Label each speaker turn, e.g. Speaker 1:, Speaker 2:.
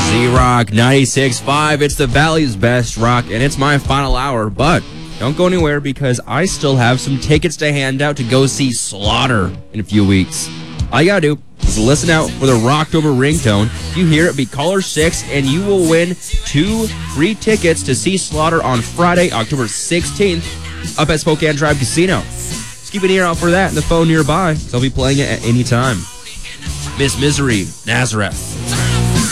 Speaker 1: Z-Rock 96.5. It's the Valley's best rock, and it's my final hour. But don't go anywhere because I still have some tickets to hand out to go see Slaughter in a few weeks. All you gotta do is listen out for the Rocktober ringtone. If you hear it, be caller 6, and you will win 2 free tickets to see Slaughter on Friday, October 16th, up at Spokane Drive Casino. Just keep an ear out for that and the phone nearby, because I'll be playing it at any time. Miss Misery, Nazareth.